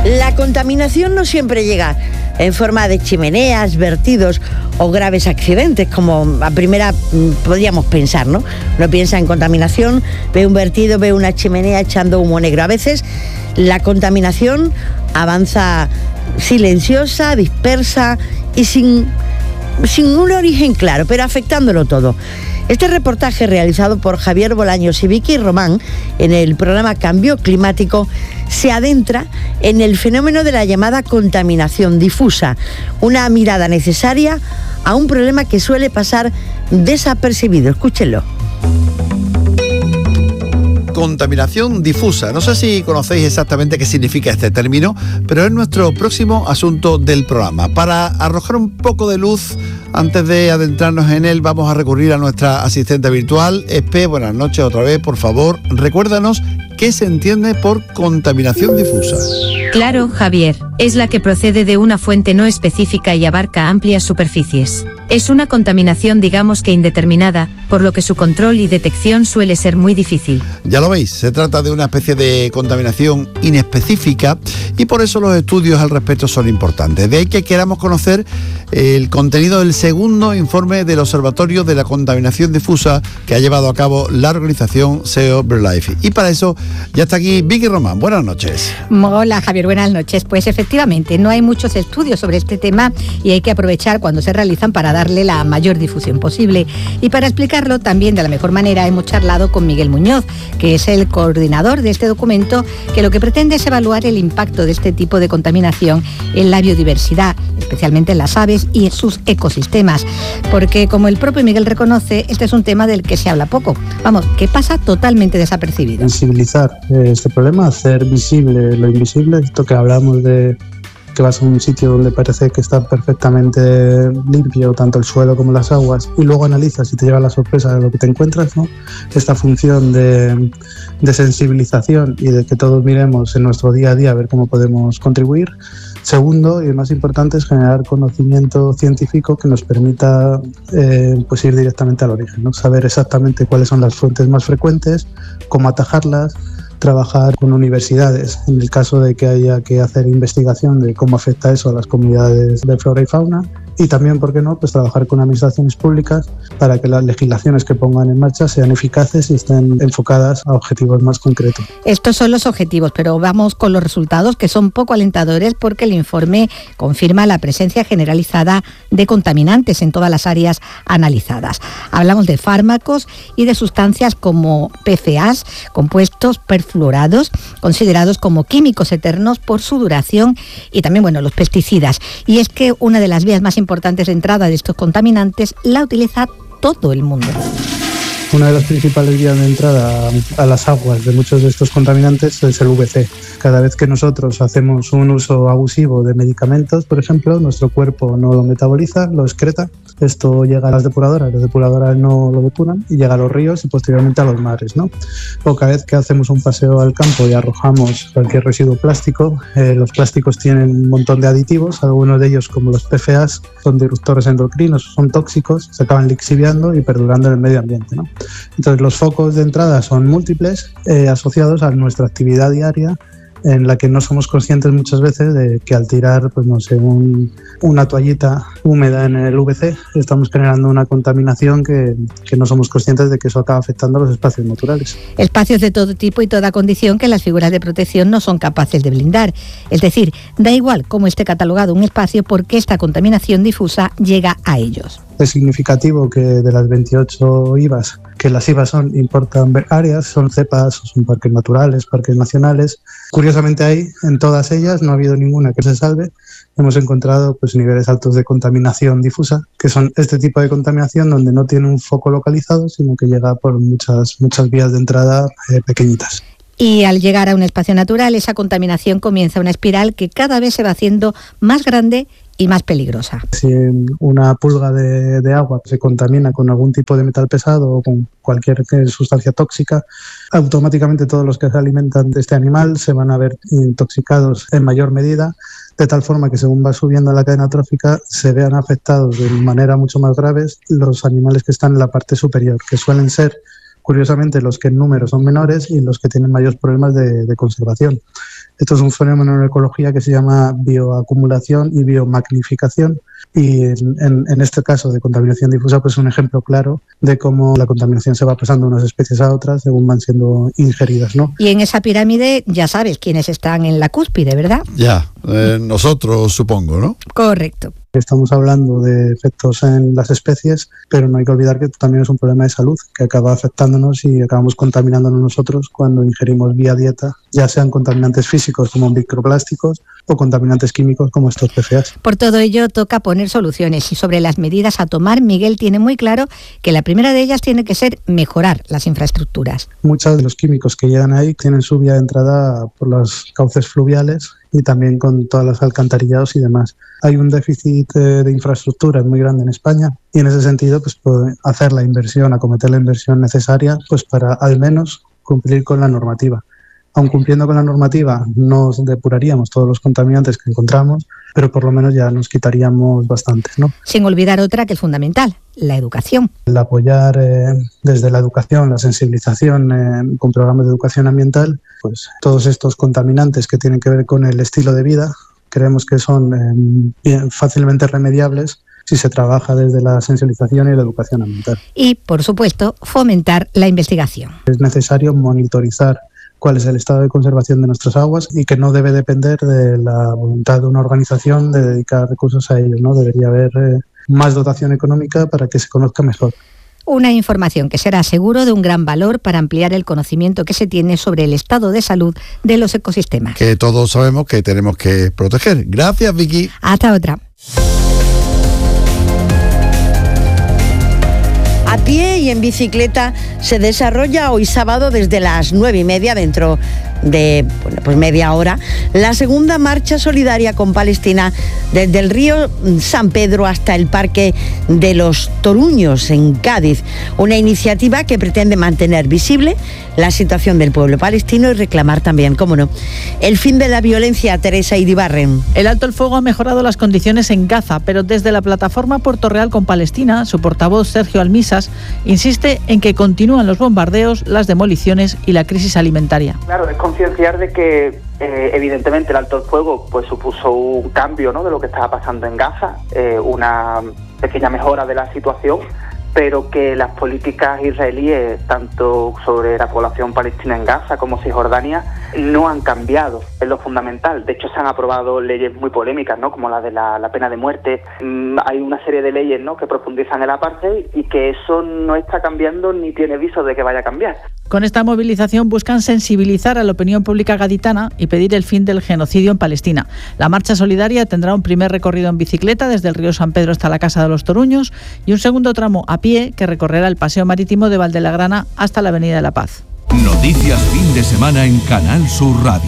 La contaminación no siempre llega en forma de chimeneas, vertidos o graves accidentes, como a primera podríamos pensar, ¿no? Uno piensa en contaminación, ve un vertido, ve una chimenea echando humo negro. A veces la contaminación avanza silenciosa, dispersa y sin un origen claro, pero afectándolo todo. Este reportaje, realizado por Javier Bolaños y Vicky Román en el programa Cambio Climático, se adentra en el fenómeno de la llamada contaminación difusa, una mirada necesaria a un problema que suele pasar desapercibido. Escúchenlo. Contaminación difusa. No sé si conocéis exactamente qué significa este término, pero es nuestro próximo asunto del programa. Para arrojar un poco de luz, antes de adentrarnos en él, vamos a recurrir a nuestra asistente virtual. Espe, buenas noches otra vez, por favor. Recuérdanos qué se entiende por contaminación difusa. Claro, Javier, es la que procede de una fuente no específica y abarca amplias superficies. Es una contaminación, digamos que indeterminada, por lo que su control y detección suele ser muy difícil. Ya lo veis, se trata de una especie de contaminación inespecífica y por eso los estudios al respecto son importantes. De ahí que queramos conocer el contenido del segundo informe del Observatorio de la Contaminación Difusa que ha llevado a cabo la organización SEO BirdLife. Y para eso ya está aquí Vicky Román. Buenas noches. Hola, Javier, buenas noches. Pues efectivamente, no hay muchos estudios sobre este tema y hay que aprovechar cuando se realizan para darle la mayor difusión posible. Y para explicarlo también de la mejor manera hemos charlado con Miguel Muñoz, que es el coordinador de este documento, que lo que pretende es evaluar el impacto de este tipo de contaminación en la biodiversidad, especialmente en las aves y en sus ecosistemas. Porque, como el propio Miguel reconoce, este es un tema del que se habla poco. Vamos, que pasa totalmente desapercibido. Sensibilizar este problema, hacer visible lo invisible, esto que hablamos de que vas a un sitio donde parece que está perfectamente limpio, tanto el suelo como las aguas, y luego analizas y te lleva la sorpresa de lo que te encuentras, ¿no? Esta función de sensibilización y de que todos miremos en nuestro día a día a ver cómo podemos contribuir. Segundo, y el más importante, es generar conocimiento científico que nos permita pues ir directamente al origen, ¿no? Saber exactamente cuáles son las fuentes más frecuentes, cómo atajarlas, trabajar con universidades en el caso de que haya que hacer investigación de cómo afecta eso a las comunidades de flora y fauna, y también, ¿por qué no?, pues trabajar con administraciones públicas para que las legislaciones que pongan en marcha sean eficaces y estén enfocadas a objetivos más concretos. Estos son los objetivos, pero vamos con los resultados, que son poco alentadores porque el informe confirma la presencia generalizada de contaminantes en todas las áreas analizadas. Hablamos de fármacos y de sustancias como PFAS, compuestos perfluorados, considerados como químicos eternos por su duración, y también, bueno, los pesticidas. Y es que una de las vías más importantes de entrada de estos contaminantes la utiliza todo el mundo. Una de las principales vías de entrada a las aguas de muchos de estos contaminantes es el VC. Cada vez que nosotros hacemos un uso abusivo de medicamentos, por ejemplo, nuestro cuerpo no lo metaboliza, lo excreta. Esto llega a las depuradoras no lo depuran y llega a los ríos y posteriormente a los mares, ¿no? O cada vez que hacemos un paseo al campo y arrojamos cualquier residuo plástico, los plásticos tienen un montón de aditivos, algunos de ellos, como los PFAS, son disruptores endocrinos, son tóxicos, se acaban lixiviando y perdurando en el medio ambiente, ¿no? Entonces, los focos de entrada son múltiples, asociados a nuestra actividad diaria, en la que no somos conscientes muchas veces de que al tirar, pues no sé, una toallita húmeda en el VC, estamos generando una contaminación que no somos conscientes de que eso acaba afectando a los espacios naturales. Espacios de todo tipo y toda condición que las figuras de protección no son capaces de blindar. Es decir, da igual cómo esté catalogado un espacio porque esta contaminación difusa llega a ellos. Es significativo que de las 28 IVAs, que las IVAs importan áreas, son cepas, son parques naturales, parques nacionales. Curiosamente ahí, en todas ellas, no ha habido ninguna que se salve. Hemos encontrado pues niveles altos de contaminación difusa, que son este tipo de contaminación donde no tiene un foco localizado, sino que llega por muchas vías de entrada pequeñitas. Y al llegar a un espacio natural, esa contaminación comienza una espiral que cada vez se va haciendo más grande y más peligrosa. Si una pulga de agua se contamina con algún tipo de metal pesado o con cualquier sustancia tóxica, automáticamente todos los que se alimentan de este animal se van a ver intoxicados en mayor medida, de tal forma que según va subiendo la cadena trófica se vean afectados de manera mucho más grave los animales que están en la parte superior, que suelen ser, curiosamente, los que en número son menores y los que tienen mayores problemas de conservación. Esto es un fenómeno en ecología que se llama bioacumulación y biomagnificación. Y en este caso de contaminación difusa, pues es un ejemplo claro de cómo la contaminación se va pasando de unas especies a otras según van siendo ingeridas, ¿no? Y en esa pirámide ya sabes quiénes están en la cúspide, ¿verdad? Ya, nosotros supongo, ¿no? Correcto. Estamos hablando de efectos en las especies, pero no hay que olvidar que también es un problema de salud que acaba afectándonos y acabamos contaminándonos nosotros cuando ingerimos vía dieta, ya sean contaminantes físicos como microplásticos o contaminantes químicos como estos PFAS. Por todo ello toca poner soluciones y sobre las medidas a tomar, Miguel tiene muy claro que la primera de ellas tiene que ser mejorar las infraestructuras. Muchos de los químicos que llegan ahí tienen su vía de entrada por los cauces fluviales y también con todos los alcantarillados y demás. Hay un déficit de infraestructuras muy grande en España y en ese sentido pues hacer la inversión, acometer la inversión necesaria pues para al menos cumplir con la normativa. Aun cumpliendo con la normativa no depuraríamos todos los contaminantes que encontramos, pero por lo menos ya nos quitaríamos bastantes, ¿no? Sin olvidar otra que es fundamental, la educación. El apoyar desde la educación, la sensibilización con programas de educación ambiental, pues todos estos contaminantes que tienen que ver con el estilo de vida, creemos que son fácilmente remediables si se trabaja desde la sensibilización y la educación ambiental. Y, por supuesto, fomentar la investigación. Es necesario monitorizar cuál es el estado de conservación de nuestras aguas y que no debe depender de la voluntad de una organización de dedicar recursos a ellos, ¿no? Debería haber más dotación económica para que se conozca mejor. Una información que será seguro de un gran valor para ampliar el conocimiento que se tiene sobre el estado de salud de los ecosistemas. Que todos sabemos que tenemos que proteger. Gracias, Vicky. Hasta otra. A pie y en bicicleta se desarrolla hoy sábado desde las 9:30, dentro de media hora, la segunda marcha solidaria con Palestina desde el río San Pedro hasta el Parque de los Toruños en Cádiz. Una iniciativa que pretende mantener visible la situación del pueblo palestino y reclamar también, cómo no, el fin de la violencia. Teresa Iribarren. El alto el fuego ha mejorado las condiciones en Gaza, pero desde la plataforma Puerto Real con Palestina, su portavoz Sergio Almisas insiste en que continúan los bombardeos, las demoliciones y la crisis alimentaria. Claro, es concienciar de que evidentemente el alto el fuego pues supuso un cambio, ¿no?, de lo que estaba pasando en Gaza, una pequeña mejora de la situación, pero que las políticas israelíes, tanto sobre la población palestina en Gaza como Cisjordania, no han cambiado en lo fundamental. De hecho, se han aprobado leyes muy polémicas, ¿no?, como la de la pena de muerte. Hay una serie de leyes, ¿no?, que profundizan el apartheid y que eso no está cambiando ni tiene viso de que vaya a cambiar. Con esta movilización buscan sensibilizar a la opinión pública gaditana y pedir el fin del genocidio en Palestina. La marcha solidaria tendrá un primer recorrido en bicicleta desde el río San Pedro hasta la Casa de los Toruños y un segundo tramo a pie que recorrerá el paseo marítimo de Valdelagrana hasta la Avenida de la Paz. Noticias fin de semana en Canal Sur Radio.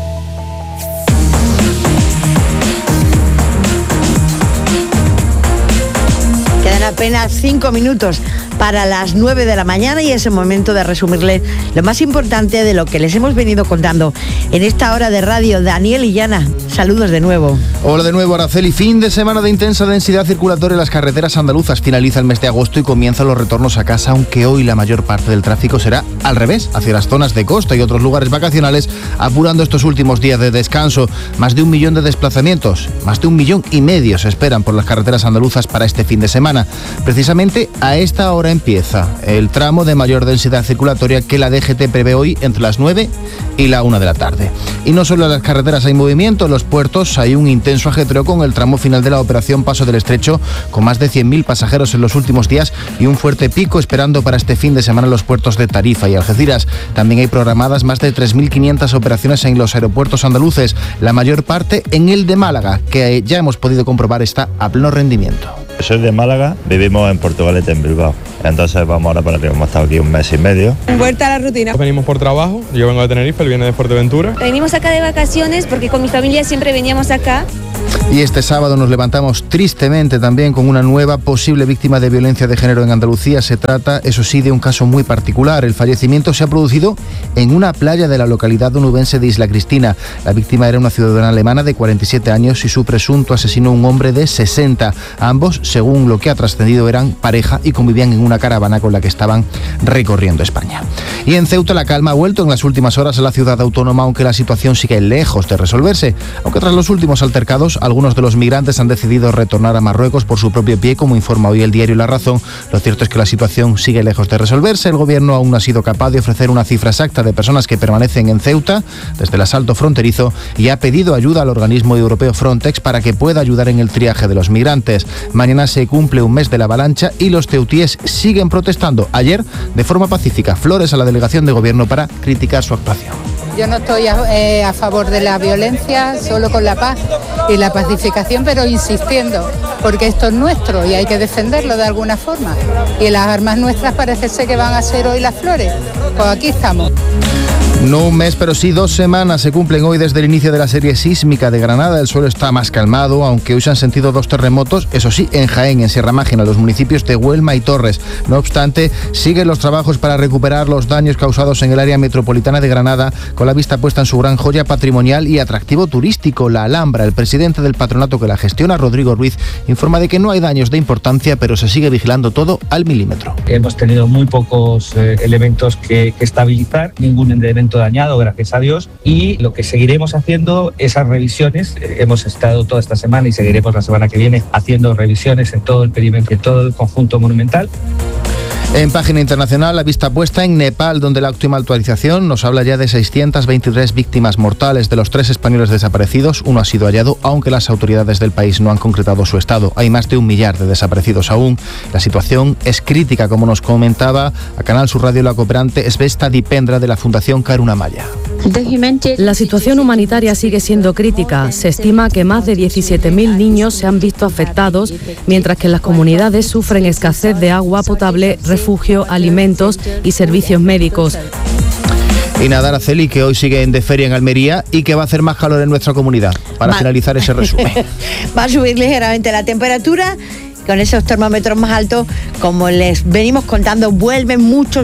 Quedan apenas 5 minutos para las 9 de la mañana y es el momento de resumirles lo más importante de lo que les hemos venido contando en esta hora de radio. Daniel y Yana, saludos de nuevo. Hola de nuevo, Araceli. Fin de semana de intensa densidad circulatoria en las carreteras andaluzas. Finaliza el mes de agosto y comienzan los retornos a casa, aunque hoy la mayor parte del tráfico será al revés, hacia las zonas de costa y otros lugares vacacionales, apurando estos últimos días de descanso. Más de 1 millón de desplazamientos, más de 1,5 millones se esperan por las carreteras andaluzas para este fin de semana. Precisamente a esta hora empieza el tramo de mayor densidad circulatoria que la DGT prevé hoy entre las 9 y la 1 de la tarde. Y no solo en las carreteras hay movimiento, en los puertos hay un intenso ajetreo con el tramo final de la operación Paso del Estrecho, con más de 100.000 pasajeros en los últimos días y un fuerte pico esperando para este fin de semana en los puertos de Tarifa y Algeciras. También hay programadas más de 3.500 operaciones en los aeropuertos andaluces, la mayor parte en el de Málaga, que ya hemos podido comprobar está a pleno rendimiento. Soy de Málaga, vivimos en Portugalete, en Bilbao. Entonces vamos ahora para arriba, hemos estado aquí 1 mes y medio. Vuelta a la rutina. Venimos por trabajo, yo vengo de Tenerife, él viene de Fuerteventura. Venimos acá de vacaciones porque con mi familia siempre veníamos acá. Y este sábado nos levantamos tristemente también con una nueva posible víctima de violencia de género en Andalucía. Se trata, eso sí, de un caso muy particular. El fallecimiento se ha producido en una playa de la localidad onubense de Isla Cristina. La víctima era una ciudadana alemana de 47 años y su presunto asesino un hombre de 60. Ambos, según lo que ha trascendido, eran pareja y convivían en una la caravana con la que estaban recorriendo España. Y en Ceuta la calma ha vuelto en las últimas horas a la ciudad autónoma, aunque la situación sigue lejos de resolverse. Aunque tras los últimos altercados, algunos de los migrantes han decidido retornar a Marruecos por su propio pie, como informa hoy el diario La Razón. Lo cierto es que la situación sigue lejos de resolverse. El gobierno aún no ha sido capaz de ofrecer una cifra exacta de personas que permanecen en Ceuta desde el asalto fronterizo y ha pedido ayuda al organismo europeo Frontex para que pueda ayudar en el triaje de los migrantes. Mañana se cumple un mes de la avalancha y los ceutíes siguen protestando. Ayer, de forma pacífica, flores a la delegación de gobierno para criticar su actuación. Yo no estoy a favor de la violencia, solo con la paz y la pacificación, pero insistiendo, porque esto es nuestro y hay que defenderlo de alguna forma. Y las armas nuestras parece ser que van a ser hoy las flores. Pues aquí estamos. No un mes, pero sí 2 semanas se cumplen hoy desde el inicio de la serie sísmica de Granada. El suelo está más calmado, aunque hoy se han sentido 2 terremotos, eso sí, en Jaén, en Sierra Mágina, los municipios de Huelma y Torres. No obstante, siguen los trabajos para recuperar los daños causados en el área metropolitana de Granada, con la vista puesta en su gran joya patrimonial y atractivo turístico, la Alhambra. El presidente del patronato que la gestiona, Rodrigo Ruiz, informa de que no hay daños de importancia, pero se sigue vigilando todo al milímetro. Hemos tenido muy pocos elementos que estabilizar, ningún elemento dañado, gracias a Dios, y lo que seguiremos haciendo esas revisiones. Hemos estado toda esta semana y seguiremos la semana que viene haciendo revisiones en todo el perímetro, en todo el conjunto monumental. En página internacional, la vista puesta en Nepal, donde la última actualización nos habla ya de 623 víctimas mortales. De los 3 españoles desaparecidos, 1 ha sido hallado, aunque las autoridades del país no han concretado su estado. Hay más de 1 millar de desaparecidos aún. La situación es crítica, como nos comentaba a Canal Sur Radio la cooperante Svesta Dipendra de la Fundación Karunamaya. La situación humanitaria sigue siendo crítica. Se estima que más de 17.000 niños se han visto afectados, mientras que las comunidades sufren escasez de agua potable, refugio, alimentos y servicios médicos. Y nada, Araceli, que hoy sigue de feria en Almería y que va a hacer más calor en nuestra comunidad. Para finalizar ese resumen. Va a subir ligeramente la temperatura. Con esos termómetros más altos, como les venimos contando, vuelven muchos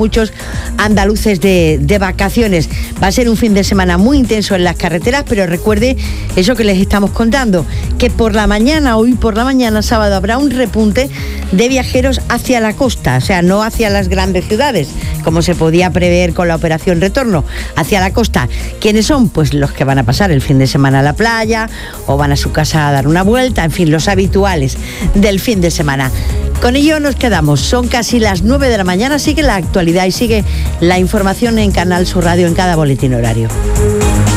andaluces de vacaciones. Va a ser un fin de semana muy intenso en las carreteras, pero recuerde eso que les estamos contando, que por la mañana, hoy por la mañana, sábado, habrá un repunte de viajeros hacia la costa, o sea, no hacia las grandes ciudades, como se podía prever con la operación Retorno, hacia la costa. ¿Quiénes son? Pues los que van a pasar el fin de semana a la playa o van a su casa a dar una vuelta, en fin, los habituales del fin de semana. Con ello nos quedamos. Son casi las 9 de la mañana. Sigue la actualidad y sigue la información en Canal Sur Radio en cada boletín horario.